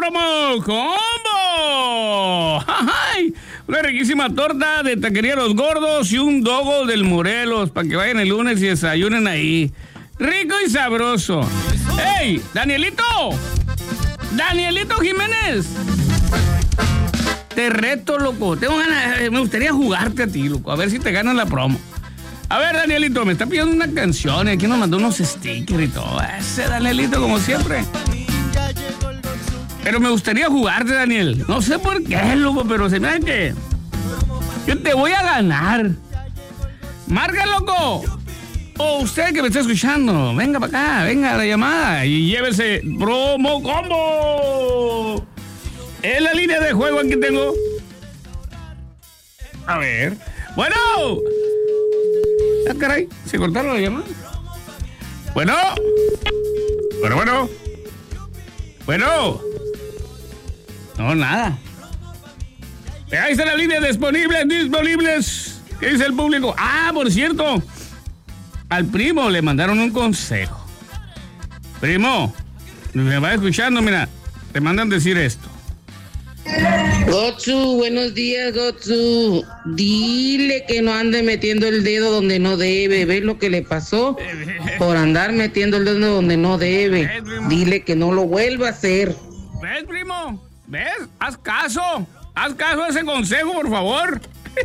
promo combo. ¡Ay! Una riquísima torta de Taquería Los Gordos y un dogo del Morelos para que vayan el lunes y desayunen ahí. Rico y sabroso. ¡Ey! ¡Danielito! ¡Danielito Jiménez! Te reto, loco. Tengo ganas, me gustaría jugarte a ti, loco. A ver si te ganas la promo. A ver, Danielito, me está pidiendo una canción y aquí nos mandó unos stickers y todo. Ese Danielito, como siempre. Pero me gustaría jugarte, Daniel. No sé por qué, loco, pero se me hace que yo te voy a ganar. Marca, loco. O usted que me está escuchando, venga para acá, venga a la llamada y llévese promo combo. En la línea de juego aquí tengo. A ver. Bueno. Ah, caray, ¿se cortaron la llamada? Bueno. Bueno. No, nada. Ahí está la línea disponibles. ¿Qué dice el público? Ah, por cierto. Al primo le mandaron un consejo. Primo, me va escuchando, mira. Te mandan decir esto. Gotsu, buenos días, Gotsu. Dile que no ande metiendo el dedo donde no debe. ¿Ves lo que le pasó? Por andar metiendo el dedo donde no debe. Dile que no lo vuelva a hacer. ¿Ves, primo? ¿Ves? Haz caso a ese consejo, por favor.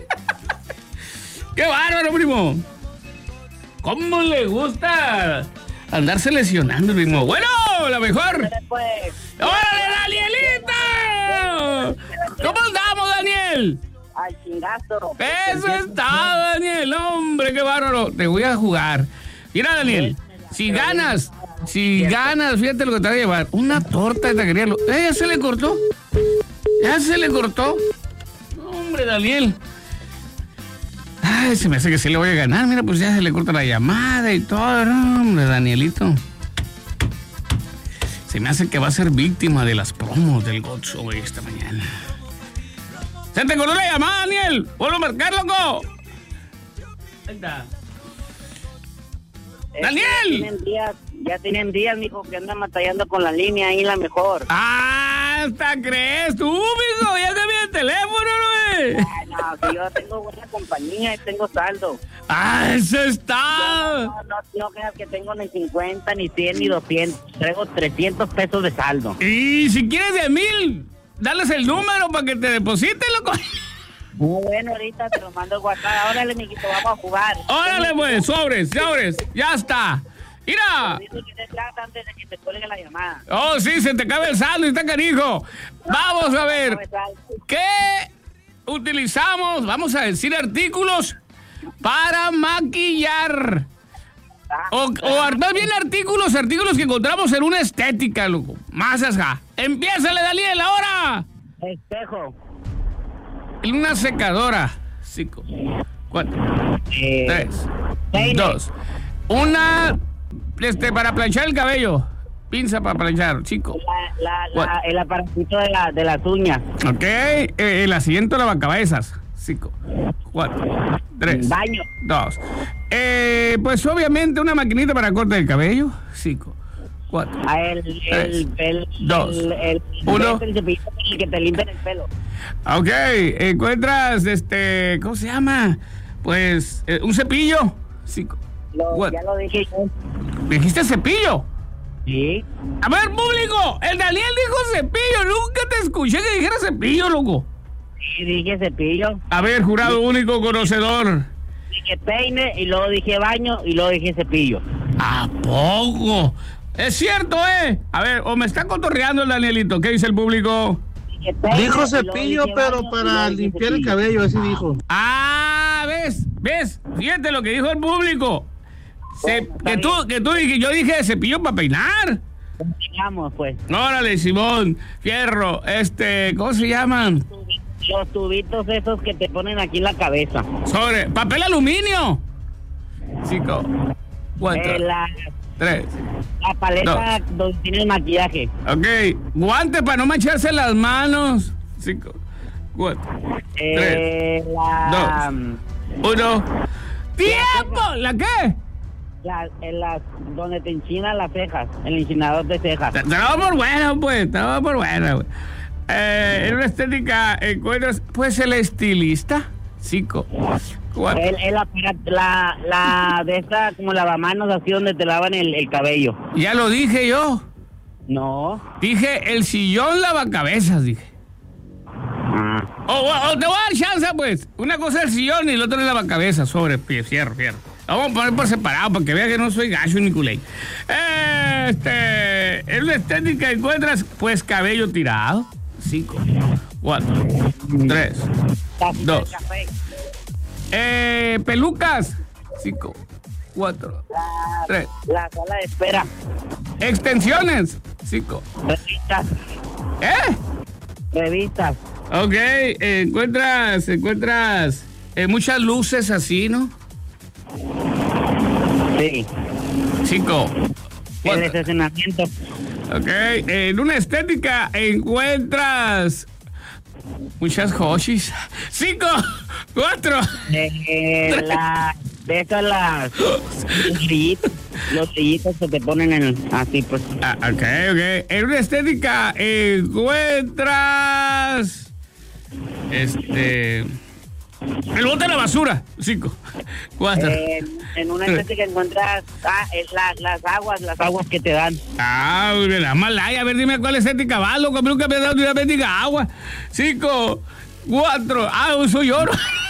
¡Qué bárbaro, primo! ¿Cómo le gusta andarse lesionando, primo? Bueno, la mejor. ¡Órale, Danielito! ¿Cómo andamos, Daniel? Al chingazo. Eso está, Daniel. Hombre, qué bárbaro. Te voy a jugar. Mira, Daniel, si ganas, fíjate lo que te voy a llevar. Una torta de Taquería. ¿Ya se le cortó? Hombre, Daniel. Ay, se me hace que sí le voy a ganar. Mira, pues ya se le corta la llamada y todo. No, hombre, Danielito. Se me hace que va a ser víctima de las promos del Gotsu esta mañana. ¡Se te cortó la llamada, Daniel! ¡Vuelvo a marcar, loco! Ahí está. ¡Daniel! Ya tienen días, mijo, que andan batallando con la línea ahí, la mejor. ¡Ah! ¿Hasta crees tú, mijo? Ya cambié el teléfono, güey. No, que yo tengo buena compañía y tengo saldo. ¡Ah, eso está! No creas que tengo ni 50, ni 100, ni 200. Traigo 300 pesos de saldo. Y si quieres de 1,000, dales el número para que te deposite, loco. Muy bueno, ahorita te lo mando el WhatsApp. Órale, mijito, vamos a jugar. Órale, pues, sobres, ya está. Mira. Antes de que te cuelgue la llamada. Oh, sí, se te cabe el saldo y está canijo. Vamos a ver. ¿Qué utilizamos? Vamos a decir artículos para maquillar. O más bien artículos que encontramos en una estética, loco. Más así. Empiézale, Daniel, ahora. Espejo. En una secadora. 5, 4, 3, 2. Una para planchar el cabello. Pinza para planchar, chico. El aparatito de las uñas. Ok, el asiento de lavacabezas. 5, 4, 3, baño. 2. Pues obviamente una maquinita para corte del cabello. 5, 4, 3, 2, 1. El cepillo el que te limpia el pelo. Ok, encuentras, ¿cómo se llama? Pues, un cepillo. 5. Ya lo dije yo. ¿Dijiste cepillo? Sí. A ver, público, el Daniel dijo cepillo. Nunca te escuché que dijera cepillo, loco. Sí, dije cepillo. A ver, jurado único conocedor. Dije peine, y luego dije baño, y luego dije cepillo. ¿A poco? Es cierto, ¿eh? A ver, o me está cotorreando el Danielito. ¿Qué dice el público? Dijo cepillo, pero para limpiar el cabello, así dijo. Ah, ¿ves? Fíjate lo que dijo el público. Yo dije cepillo para peinar. Vamos, pues. Órale, Simón, fierro, ¿cómo se llaman? Los tubitos esos que te ponen aquí en la cabeza. Sobre, papel aluminio. 5, 4, 3. La paleta 2. donde tiene el maquillaje. Ok, guantes para no mancharse las manos. 5, 4, 3, 2, 1. ¡Tiempo! ¿La qué? donde te enchinan las cejas, el enchinador de cejas. Estaba por buena, pues, estaba por buena, güey. En una estética encuentras, pues, el estilista. 5, 4. La de esta, como lavamanos, así donde te lavan el cabello. Ya lo dije yo. No. Dije el sillón lavacabezas, dije. O te voy a dar chance, pues. Una cosa es el sillón y el otro es la lavacabezas. Sobre pie, fierro. Vamos a poner por separado para que vean que no soy gacho ni culé. En una estética encuentras, pues, cabello tirado. 5, 4, 3, 2. Pelucas. 5, 4, 3. La sala de espera. Extensiones. 5. Revistas. Revistas. Ok, encuentras muchas luces así, ¿no? Sí. 5. El estacionamiento. Ok, en una estética encuentras muchas hoshis. 5, 4. Los grillitos que te ponen así, pues. Ok. En una estética encuentras el bote de la basura. 5, 4. En una estética encuentras las aguas que te dan. La malaya. A ver, dime cuál estética va, loco. A mí nunca me ha dado ni una mendiga agua. 5, 4. Soy yo.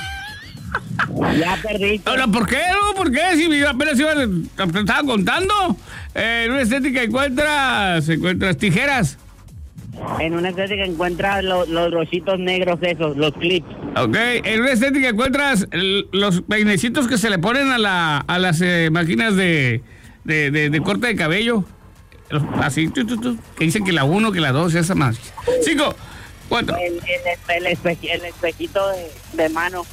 Ya perdiste. Ahora, ¿por qué? No? ¿Por qué? Si apenas te estaba contando. En una estética encuentras tijeras. En una estética encuentras los rositos negros esos, los clips. Ok, en una estética encuentras los peinecitos que se le ponen a las máquinas de corte de cabello. Así, que dicen que la 1, que la 2, esa más. 5, 4. El espejito de mano.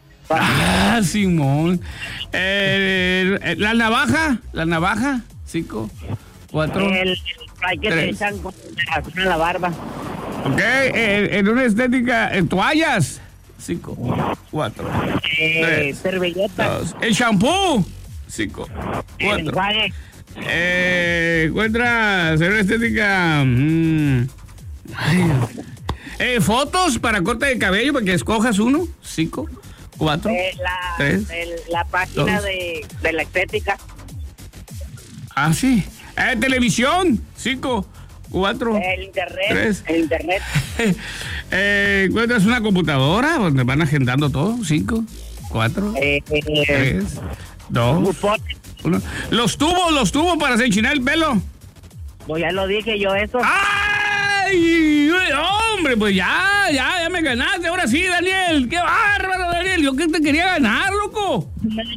Simón. La navaja. 5, 4. El spray que te echan con la barba. Ok, en una estética, toallas. 5, 4. 3, servilletas. El shampoo. 5, 4. Encuentras en una estética. Fotos para corte de cabello, para que escojas uno. 5, 4, 3. La página 2. de la estética. Sí. Televisión. 5, 4. El internet. 3. El internet. Encuentras una computadora donde van agendando todo. 5, 4, 3, 2, 1. Los tubos para enchinar el pelo. Pues ya lo dije yo eso. ¡Ay! Hombre, pues ya me ganaste. Ahora sí, Daniel. ¡Qué bárbaro, Daniel! Yo que te quería ganar, loco.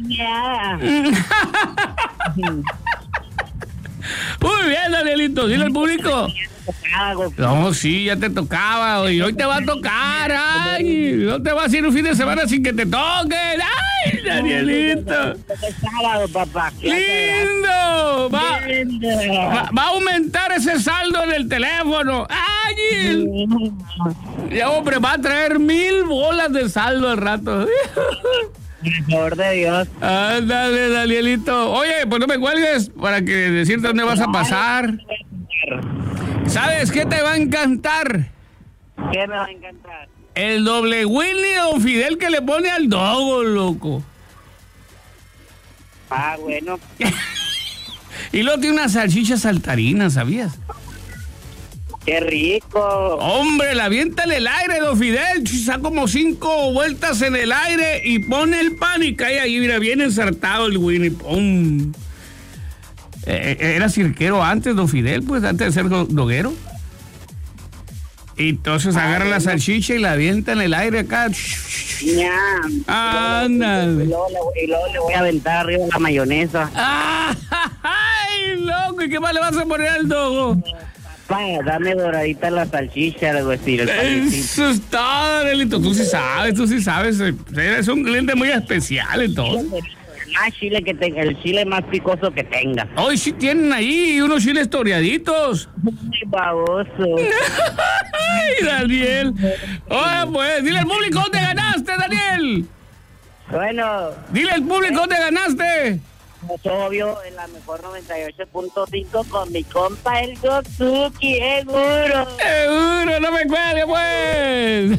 Muy bien, Danielito. Dile al público. No, sí, ya te tocaba. Y hoy te va a tocar. Ay, no te vas a ir un fin de semana sin que te toquen. Ay, Danielito. Sábado, papá. Lindo. Va a aumentar ese saldo en el teléfono. Ay, ya, hombre, va a traer 1000 bolas de saldo al rato. Por favor de Dios. Ándale, Danielito. Oye, pues no me cuelgues para que decirte dónde vas a pasar. ¿Sabes qué te va a encantar? ¿Qué me va a encantar? El doble Willy de Don Fidel que le pone al dogo, loco. Bueno. Y luego tiene unas salchichas saltarinas, ¿sabías? ¡Qué rico! Hombre, la avienta en el aire, Don Fidel. Saca como 5 vueltas en el aire y pone el pan y cae ahí. Mira, bien ensartado el Winnie. ¡Pum! Era cirquero antes, Don Fidel, pues, antes de ser doguero. Y entonces agarra la salchicha y la avienta en el aire acá. Ándale. Y luego le voy a aventar arriba la mayonesa. ¡Ay, loco! ¿Y qué más le vas a poner al dogo? Dame doradita la salchicha, le voy a decir. Eso está, Delito. Tú sí sabes. Eres un cliente muy especial, entonces. Más chile el chile más picoso que tenga. Hoy sí tienen ahí unos chiles toreaditos. Muy baboso. Ay, Daniel. Oye, pues, dile al público dónde ganaste, Daniel. Bueno. Dile al público dónde ganaste. Pues obvio, en la mejor 98.5 con mi compa el Gotsuki, seguro. Seguro, no me cuelgue, pues.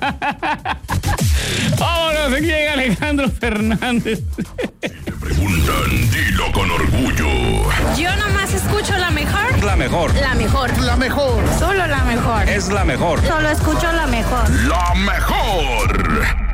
Vámonos, aquí llega Alejandro Fernández. Te preguntan, dilo con orgullo. Yo nomás escucho la mejor. La mejor. La mejor. La mejor. Solo la mejor. Es la mejor. Solo escucho la mejor. La mejor.